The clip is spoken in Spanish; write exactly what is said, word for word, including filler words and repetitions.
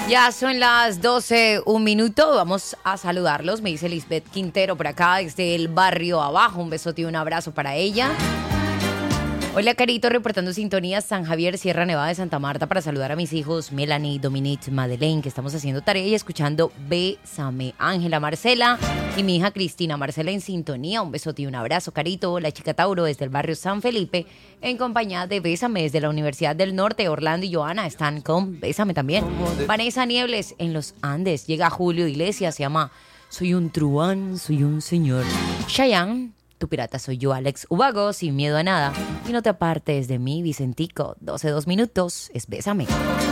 Ya son las doce, un minuto. Vamos a saludarlos. Me dice Lisbeth Quintero por acá, desde el barrio abajo. Un besote y un abrazo para ella. Hola, Carito, reportando sintonía San Javier, Sierra Nevada de Santa Marta, para saludar a mis hijos Melanie, Dominique, Madeleine, que estamos haciendo tarea y escuchando Bésame. Ángela, Marcela y mi hija Cristina. Marcela en sintonía, un besote y un abrazo, Carito. La chica Tauro desde el barrio San Felipe, en compañía de Bésame desde la Universidad del Norte. Orlando y Joana están con Bésame también. Vanessa Niebles en los Andes. Llega Julio Iglesias, se llama Soy un truán, soy un señor. Chayanne, tu pirata soy yo, Alex Ubago, sin miedo a nada. Y no te apartes de mí, Vicentico. doce, dos minutos, es Bésame.